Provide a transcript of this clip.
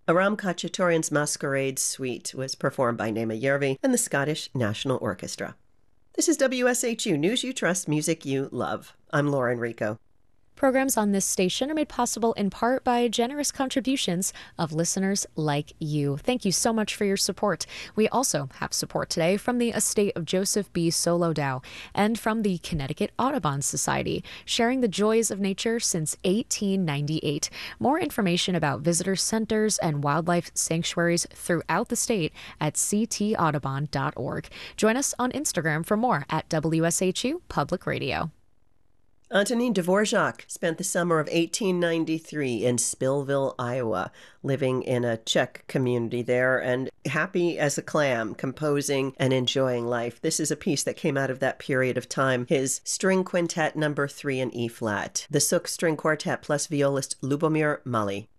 Aram Khachaturian's Masquerade Suite was performed by Nema Yervi and the Scottish National Orchestra. This is WSHU News You Trust, Music You Love. I'm Laura Enrico. Programs on this station are made possible in part by generous contributions of listeners like you. Thank you so much for your support. We also have support today from the estate of Joseph B. Solodow and from the Connecticut Audubon Society, sharing the joys of nature since 1898. More information about visitor centers and wildlife sanctuaries throughout the state at ctaudubon.org. Join us on Instagram for more at WSHU Public Radio. Antonin Dvorak spent the summer of 1893 in Spillville, Iowa, living in a Czech community there and happy as a clam, composing and enjoying life. This is a piece that came out of that period of time, his String Quintet No. 3 in E-flat, the Suk String Quartet plus violist Lubomir Mali.